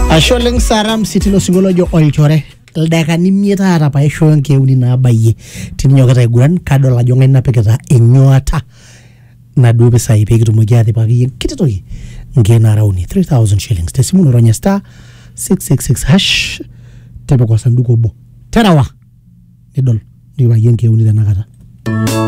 Asholeng Saram City lo singolo jo olchore ldeka ni mieta ara pa esho nke uni na baye tinyokata iguran kado la jonga na peketa enyoata na dobe sai pekitu mojate pa kitetoki ngena rauni 3000 shillings tesimuno ronya star 666 hash tebo kwa sanduko bo terawa nidol ndiwa yenke uni na kata